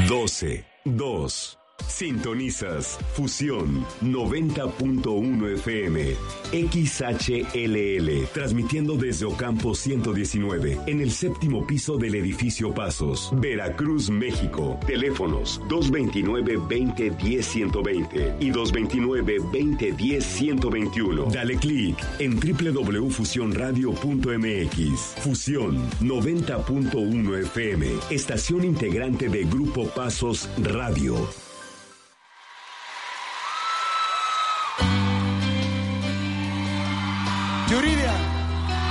12-2. Sintonizas Fusión 90.1 FM XHLL, transmitiendo desde Ocampo 119 en el séptimo piso del edificio Pasos, Veracruz, México. Teléfonos 229-2010-120 y 229-2010-121. Dale clic en www.fusionradio.mx. Fusión 90.1 FM, estación integrante de Grupo Pasos Radio.